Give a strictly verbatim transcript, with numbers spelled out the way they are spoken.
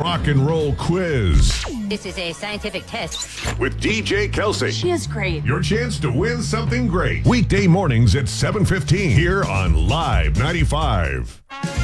rock and roll quiz This is a scientific test. with D J Kelsey. She is great. Your chance to win something great. Weekday mornings at seven fifteen here on Live ninety-five.